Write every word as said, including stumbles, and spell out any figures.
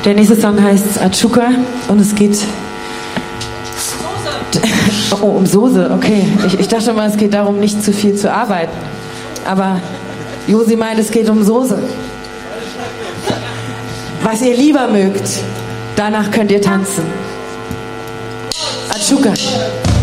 Der nächste Song heißt Achuka und es geht oh, um Soße, okay. Ich, ich dachte mal, es geht darum, nicht zu viel zu arbeiten. Aber Josi meint, es geht um Soße. Was ihr lieber mögt, danach könnt ihr tanzen. Achuka.